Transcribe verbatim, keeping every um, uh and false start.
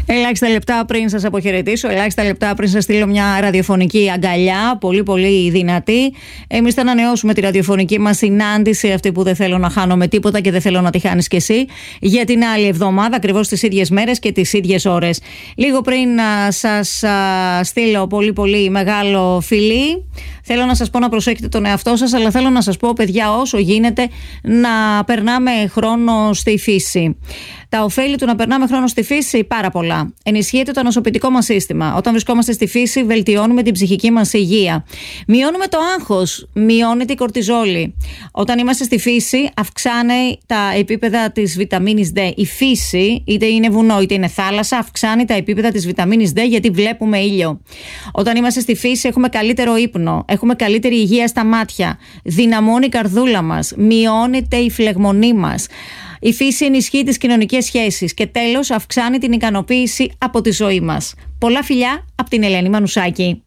Ελάχιστα λεπτά πριν σας αποχαιρετήσω, ελάχιστα λεπτά πριν σας στείλω μια ραδιοφωνική αγκαλιά, πολύ πολύ δυνατή. Εμείς θα ανανεώσουμε τη ραδιοφωνική μας συνάντηση, αυτή που δεν θέλω να χάνω με τίποτα και δεν θέλω να τη χάνεις κι εσύ, για την άλλη εβδομάδα, ακριβώς τις ίδιες μέρες και τις ίδιες ώρες. Λίγο πριν να σας α, στείλω πολύ πολύ μεγάλο φιλί, θέλω να σας πω να προσέχετε τον εαυτό σας, αλλά θέλω να σας πω, παιδιά, όσο γίνεται να περνάμε χρόνο στη φύση. Τα ωφέλη του να περνάμε χρόνο στη φύση, πάρα πολλά. Ενισχύεται το ανοσοποιητικό μας σύστημα. Όταν βρισκόμαστε στη φύση, βελτιώνουμε την ψυχική μας υγεία. Μειώνουμε το άγχος, μειώνεται η κορτιζόλη. Όταν είμαστε στη φύση, αυξάνει τα επίπεδα της βιταμίνης D. Η φύση, είτε είναι βουνό είτε είναι θάλασσα, αυξάνει τα επίπεδα της βιταμίνης D γιατί βλέπουμε ήλιο. Όταν είμαστε στη φύση, έχουμε καλύτερο ύπνο, έχουμε καλύτερη υγεία στα μάτια, δυναμώνει η καρδούλα μας, μειώνεται η φλεγμονή μας. Η φύση ενισχύει τις κοινωνικές σχέσεις και τέλος αυξάνει την ικανοποίηση από τη ζωή μας. Πολλά φιλιά από την Ελένη Μανουσάκη.